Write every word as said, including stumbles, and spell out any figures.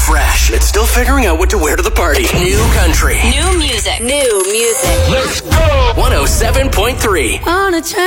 fresh. It's still figuring out what to wear to the party. New country. New music. New music. Let's go! one oh seven point three. On a train.